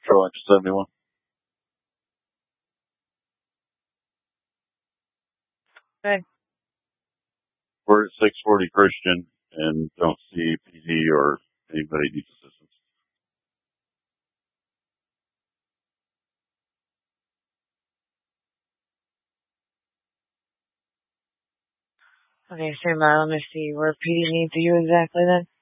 Control X 71. Okay. We're at 640 Christian and don't see PD or anybody needs assistance. Okay, stand by. Let me see where PD needs you exactly then.